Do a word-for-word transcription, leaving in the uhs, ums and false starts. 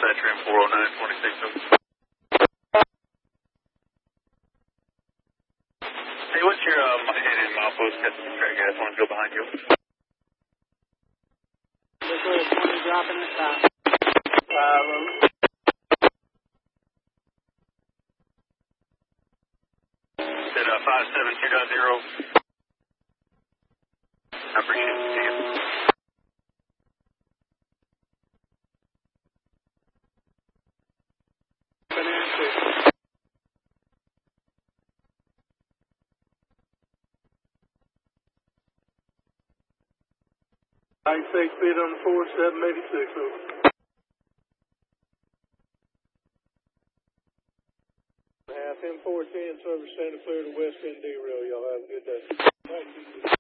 dispatcher in four oh nine twenty-six. Hey, what's your uh, head in milepost? Got some track gas. Want to go behind you? This way is twenty dropping the top. Five of them. Said uh, five seven two dot zero. I appreciate it. See you. ninety-six feet on the four seven eighty-six. Over. Half M four ten, service center clear to West N D rail. Y'all have a good day. Thank you.